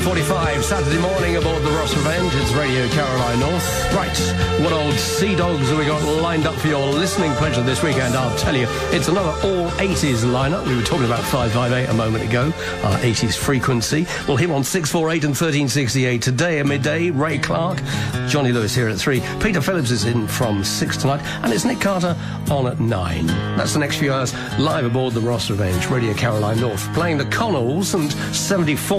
45 Saturday morning aboard the Ross Revenge. It's Radio Caroline North. Right, what old sea dogs have we got lined up for your listening pleasure this weekend? I'll tell you, it's another all-80s lineup. We were talking about 558 a moment ago, our 80s frequency. We'll hear on 648 and 1368 today at midday. Ray Clark, Johnny Lewis here at 3. Peter Phillips is in from 6 tonight, and it's Nick Carter on at 9. That's the next few hours live aboard the Ross Revenge. Radio Caroline North, playing the Connells and 74